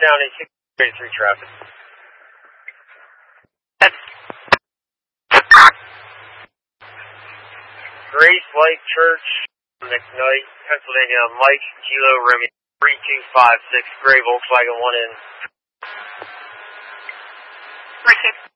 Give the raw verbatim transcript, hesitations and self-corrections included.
down in six thirty-three traffic. Grace Light Church, McKnight, Pennsylvania, Mike, Kilo, Remy, three two five six, gray Volkswagen one in. Appreciate it.